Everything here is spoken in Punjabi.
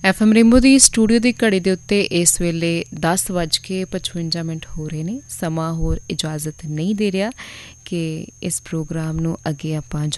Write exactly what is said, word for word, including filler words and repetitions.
ਐਫ ਐਮ ਰੇਨਬੋ ਦੀ ਸਟੂਡੀਓ ਦੀ ਘੜੀ ਦੇ ਉੱਤੇ ਇਸ ਵੇਲੇ ਦਸ ਵੱਜ ਕੇ ਪਚਵੰਜਾ ਮਿੰਟ ਹੋ ਰਹੇ ਨੇ। ਸਮਾਂ ਹੋਰ ਇਜਾਜ਼ਤ ਨਹੀਂ ਦੇ ਰਿਹਾ ਕਿ ਇਸ ਪ੍ਰੋਗਰਾਮ ਨੂੰ ਅੱਗੇ ਆਪਾਂ